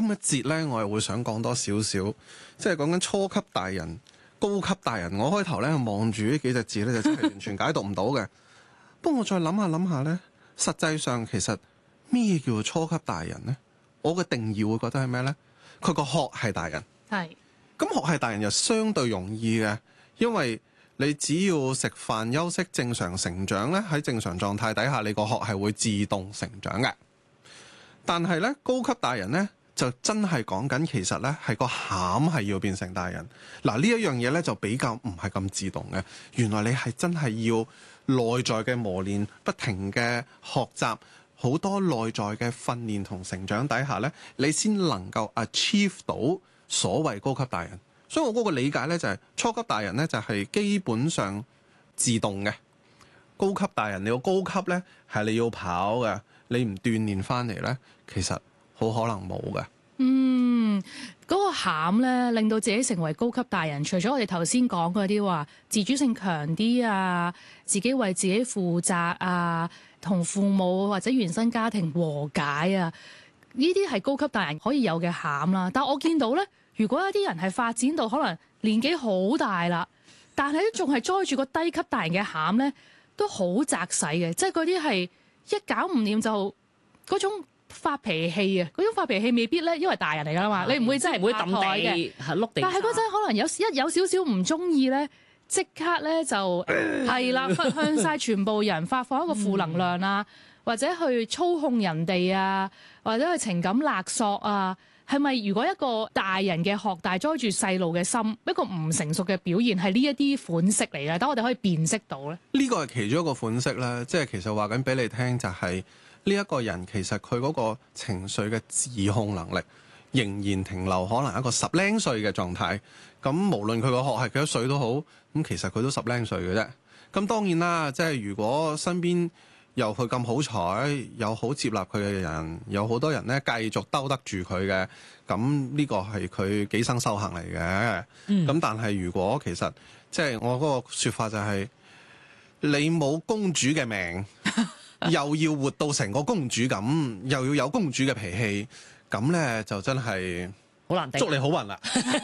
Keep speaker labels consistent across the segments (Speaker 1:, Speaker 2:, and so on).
Speaker 1: 今一節咧，我又會想講多少少，即係講緊初級大人、高級大人。我開頭咧望住呢幾隻字咧，就真係完全解讀唔到嘅。不過我再諗下咧，實際上其實咩叫做初級大人咧？我嘅定義會覺得係咩咧？佢個學係大人，
Speaker 2: 係
Speaker 1: 咁學係大人又相對容易嘅，因為你只要食飯、休息、正常成長咧，喺正常狀態底下，你個學係會自動成長嘅。但係咧，高級大人咧就真係講緊，其實咧係個餡係要變成大人。嗱，呢一樣嘢咧就比較唔係咁自動嘅。原來你係真係要內在嘅磨練，不停嘅學習，好多內在嘅訓練同成長底下咧，你先能夠 achieve 到所謂高級大人。所以我嗰個理解咧就係初級大人咧就係基本上自動嘅，高級大人你個高級咧係你要跑嘅。你唔鍛鍊翻嚟咧，其實好可能冇嘅。
Speaker 2: 嗰個餡咧，令到自己成為高級大人。除咗我哋頭先講嗰啲話，自主性強啲啊，自己為自己負責啊，同父母或者原生家庭和解啊，呢啲係高級大人可以有嘅餡啦。但我見到咧，如果有啲人係發展到可能年紀好大啦，但係都仲係載住個低級大人嘅餡咧，都好窄使嘅，即係嗰啲係。一搞唔掂就嗰種發脾氣啊！嗰種發脾氣未必咧，因為大人嚟噶嘛，你唔會真係唔會揼台嘅，
Speaker 3: 係碌地。
Speaker 2: 但係嗰陣可能有少少唔中意咧，即刻咧就係啦，向晒全部人發放一個負能量啊，或者去操控人哋啊，或者去情感勒索啊。係咪如果一個大人嘅學大載住細路嘅心，一個唔成熟嘅表現係呢一啲款式嚟嘅？等我哋可以辨識到咧。
Speaker 1: 呢個係其中一個款式啦，即係其實話緊俾你聽就係呢一個人其實佢嗰個情緒嘅自控能力仍然停留可能一個十零歲嘅狀態。咁無論佢個學係幾多歲都好，咁其實佢都十零歲嘅啫。咁當然啦，即係如果身邊又佢咁好彩，有好接納佢嘅人，有好多人咧繼續兜得住佢嘅，咁呢個係佢幾生修行嚟嘅。咁但係如果其實即係我嗰個說法就係，你冇公主嘅命，又要活到成個公主咁，又要有公主嘅脾氣，咁咧就真係
Speaker 3: 好難頂。
Speaker 1: 祝你好運啦！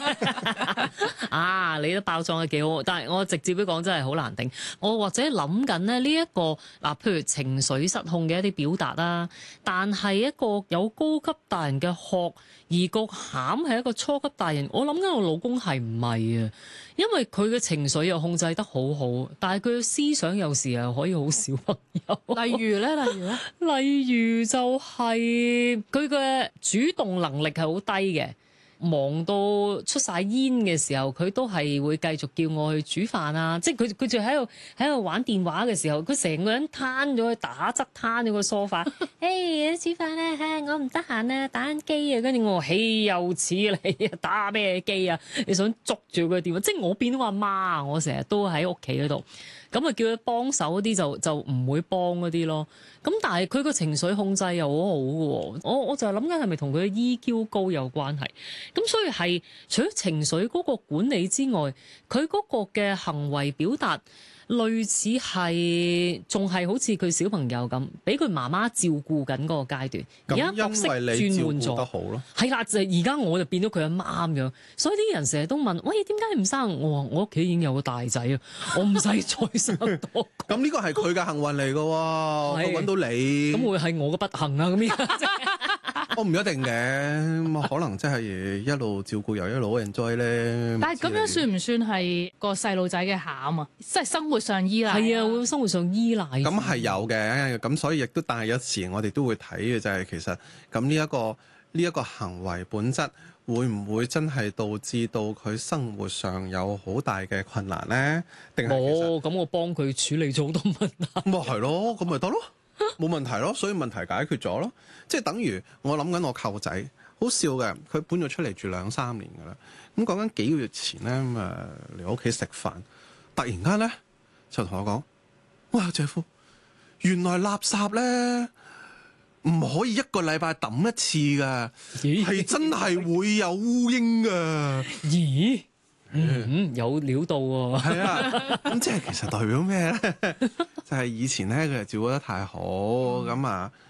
Speaker 3: 啊，你都包裝得幾好，但係我直接啲講真係好難頂。我或者諗緊咧呢一個嗱，譬如情緒失控嘅一啲表達啦，但係一個有高級大人嘅學，而個餡係一個初級大人。我諗緊我老公係唔係啊？因為佢嘅情緒又控制得好好，但係佢嘅思想有時又可以好小朋友。
Speaker 2: 例如咧，
Speaker 3: 例如就係佢嘅主動能力係好低嘅。忙到出晒煙嘅時候，佢都係會繼續叫我去煮飯啊！即係佢仲喺度玩電話嘅時候，佢成個人攤咗去打側攤咗個梳化。誒煮飯咧，我唔得閒啊，打緊機啊！跟住我話：豈有此理啊！打咩機啊？你想捉住佢電話？即係我變咗阿媽，我成日都喺屋企嗰度。咁啊，叫佢幫手嗰啲就唔會幫嗰啲咯。咁但係佢個情緒控制又好好嘅喎。我就係諗緊係咪同佢嘅 EQ 高有關係？咁所以係除咗情緒嗰個管理之外，佢嗰個嘅行為表達類似係仲係好似佢小朋友咁，俾佢媽媽照顧緊嗰個階段。而家角色轉換咗，係啦，就而家我就變咗佢阿媽咁樣。所以啲人成日都問：喂，點解唔生？我話我屋企已經有個大仔啊，我唔使再生多個。
Speaker 1: 咁呢個係佢嘅幸運嚟嘅喎，佢揾到你。
Speaker 3: 咁會係我嘅不幸啊？咁樣
Speaker 1: 我唔一定嘅，可能真係一路照顧又一路 enjoy 咧。
Speaker 2: 但係咁樣算唔算係個細路仔嘅餡啊？即係生活上依賴。
Speaker 3: 係啊，會生活上依賴。
Speaker 1: 咁係有嘅，咁所以亦都，但係有時我哋都會睇嘅就係其實咁呢一個行為本質會唔會真係導致到佢生活上有好大嘅困難咧？定係
Speaker 3: 冇咁我幫佢處理咗好多問題。
Speaker 1: 咁咪係咯，咁咪得咯。冇問題咯，所以問題解決咗咯，即係等於我諗緊我舅仔，好笑嘅，佢搬咗出嚟住2-3年噶啦。咁講緊幾個月前咧，咁嚟我屋企食飯，突然間咧就同我講：哇，姐夫，原來垃圾咧唔可以一個禮拜抌一次噶，係真係會有烏蠅噶。
Speaker 3: 咦？有料到喎。
Speaker 1: 係啊，咁即係其實代表咩咧？就係以前咧佢就照顧得太好，咁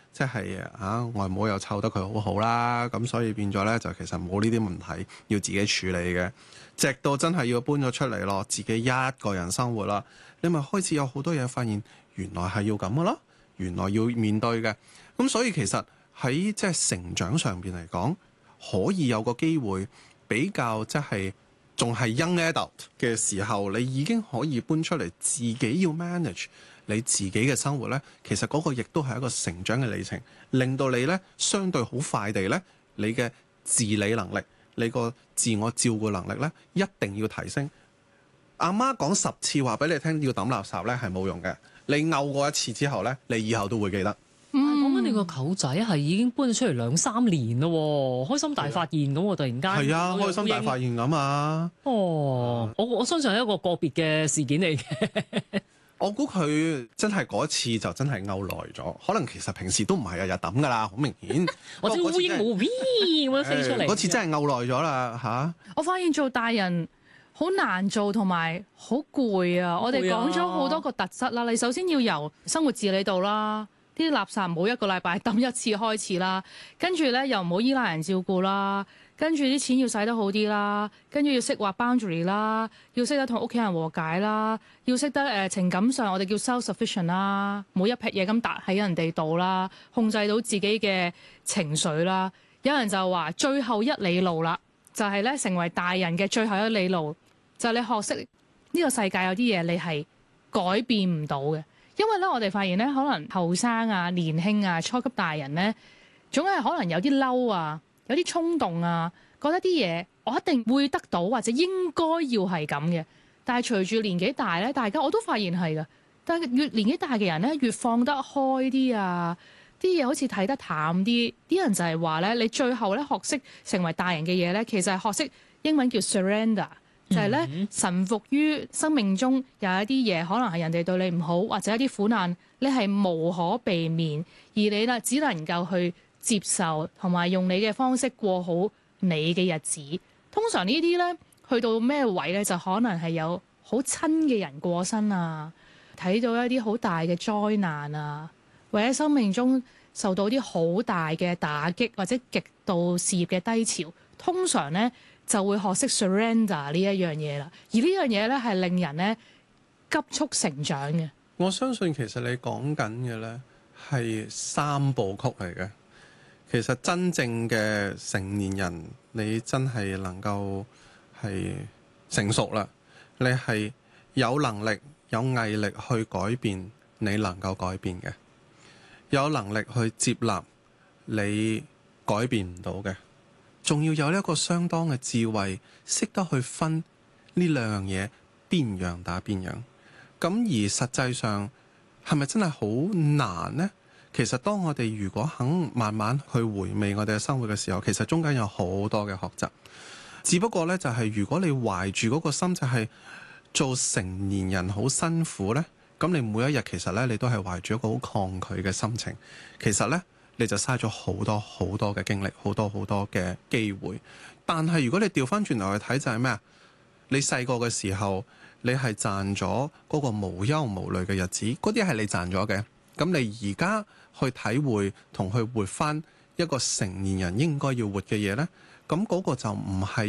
Speaker 1: 即係外母又湊得佢好好啦，咁所以變咗咧就其實冇呢啲問題要自己處理嘅。直到真係要搬咗出嚟咯，自己一個人生活啦，你咪開始有好多嘢發現，原來係要咁嘅咯，原來要面對嘅。咁所以其實喺即係成長上邊嚟講，可以有個機會比較即係仲係 young adult 嘅時候，你已經可以搬出嚟，自己要 manage 你自己嘅生活咧。其實嗰個亦都係一個成長嘅里程，令到你咧相對好快地咧，你嘅自理能力、你個自我照顧能力咧，一定要提升。阿媽講10次話俾你聽要抌垃圾咧係冇用嘅，你拗過一次之後咧，你以後都會記得。
Speaker 3: 講緊你個舅仔係已經搬咗出嚟2-3年咯，開心大發現咁喎！突然間
Speaker 1: 係啊，開心大發現咁啊！
Speaker 3: 我相信係一個個別嘅事件嚟嘅。
Speaker 1: 我估佢真係嗰次就真係拗耐咗，可能其實平時都唔係日日抌噶啦，好明顯。
Speaker 3: 或者烏蠅冇 V 咁樣飛出嚟。
Speaker 1: 嗰次真係拗耐咗啦嚇！
Speaker 2: 我發現做大人好難做同埋好攰啊！我哋講咗好多個特質啦，你首先要由生活自理度啦。啲垃圾唔好1個禮拜抌一次開始啦，跟住咧又唔好依賴人照顧啦，跟住啲錢要使得好啲啦，跟住要識劃 boundary 啦，要識得同屋企人和解啦，要識得情感上我哋叫 self-sufficient 啦，唔好一撇嘢咁搭喺人哋度啦，控制到自己嘅情緒啦。有人就話最後一里路啦，就係咧成為大人嘅最後一里路，就係你學識呢個世界有啲嘢你係改變唔到嘅。因為咧，我哋發現咧，可能後生啊、年輕啊、初級大人咧，總係可能有啲嬲啊，有啲衝動啊，覺得啲嘢我一定會得到或者應該要係咁嘅。但係隨住年紀大咧，大家我都發現係㗎。但係越年紀大嘅人咧，越放得開啲啊，啲嘢好似睇得淡啲。啲人就係話咧，你最後咧學識成為大人嘅嘢咧，其實係學識英文叫 surrender。就係咧，臣服於生命中有一啲嘢，可能係人哋對你唔好，或者一啲苦難，你係無可避免，而你咧只能夠去接受，同埋用你嘅方式過好你嘅日子。通常呢啲咧，去到咩位咧，就可能係有好親嘅人過身啊，睇到一啲好大嘅災難啊，或者生命中受到啲好大嘅打擊，或者極度事業嘅低潮，通常咧，就會學識 surrender 呢一樣嘢啦，而呢樣嘢咧係令人咧急速成長嘅。
Speaker 1: 我相信其實你講緊嘅咧係3部曲嚟嘅。其實真正嘅成年人，你真係能夠係成熟啦，你係有能力、有毅力去改變你能夠改變嘅，有能力去接納你改變唔到嘅。仲要有一個相當嘅智慧，識得去分呢兩樣嘢邊樣打邊樣。咁而實際上係咪真係好難呢？其實當我哋如果肯慢慢去回味我哋嘅生活嘅時候，其實中間有好多嘅學習。只不過呢，就係如果你懷住嗰個心就係做成年人好辛苦呢，咁你每一日其實呢，你都係懷住一個好抗拒嘅心情。其實呢，你就嘥咗好多好多嘅經歷，好多好多嘅機會。但係如果你調翻轉頭去睇，就係咩啊？你細個嘅時候，你係賺咗嗰個無憂無慮嘅日子，嗰啲係你賺咗嘅。咁你而家去體會同去活翻一個成年人應該要活嘅嘢呢，咁嗰個就唔係